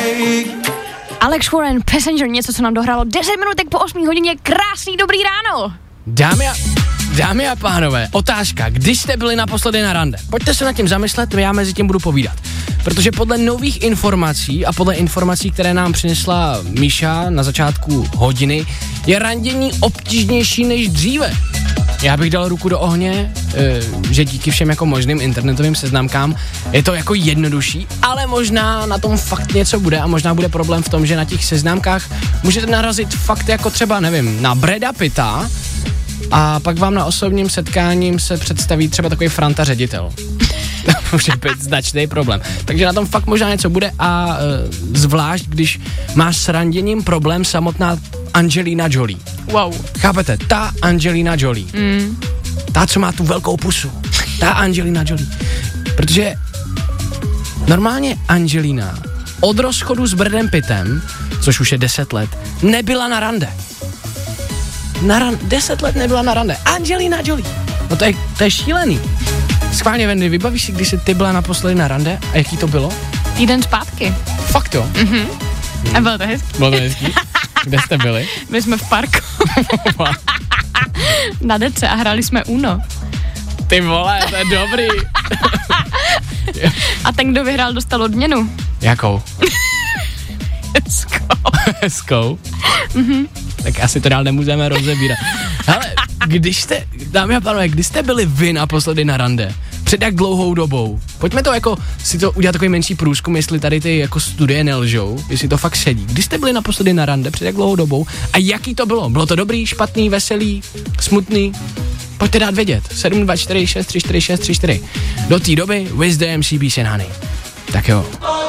Alex Warren, Passenger, něco, co nám dohrálo 10 minutek po 8 hodině. Krásný dobrý ráno. Dámy a pánové, otázka, kdy jste byli naposledy na rande? Pojďte se nad tím zamyslet, já mezi tím budu povídat. Protože podle nových informací a podle informací, které nám přinesla Míša na začátku hodiny, je randění obtížnější než dříve. Já bych dal ruku do ohně, že díky všem jako možným internetovým seznamkám je to jako jednodušší, ale možná na tom fakt něco bude a možná bude problém v tom, že na těch seznamkách můžete narazit fakt jako třeba, nevím, na Brada Pitta a pak vám na osobním setkáním se představí třeba takový Franta ředitel. To může být značný problém. Takže na tom fakt možná něco bude a zvlášť, když má s randěním problém samotná Angelina Jolie. Wow. Chápete? Ta Angelina Jolie. Ta, co má tu velkou pusu. Ta Angelina Jolie. Protože normálně Angelina od rozchodu s Bradem Pittem, což už je 10 let, nebyla na rande. 10 let nebyla na rande. Angelina Jolie. No to je šílený. Schválně, Wendy, vybavíš si, když jsi ty byla naposledy na rande a jaký to bylo? Týden zpátky. Fakt jo? A bylo to hezký. Bylo to hezký? Kde jste byli? My jsme v parku. Na dece a hráli jsme Uno. Ty vole, to je dobrý. A ten, kdo vyhrál, dostal odměnu. Jakou? Hezkou. Tak asi to dál nemůžeme rozebírat. Hele, dámy a pánové, kdy jste byli vy naposledy na rande? Před jak dlouhou dobou? Pojďme to jako si to udělat takový menší průzkum, jestli tady ty jako studie nelžou, jestli to fakt sedí. Kdy jste byli naposledy na rande, před jak dlouhou dobou a jaký to bylo? Bylo to dobrý, špatný, veselý, smutný? Pojďte dát vědět. 724 634 634. Do té doby with the MCB Honey. Tak jo.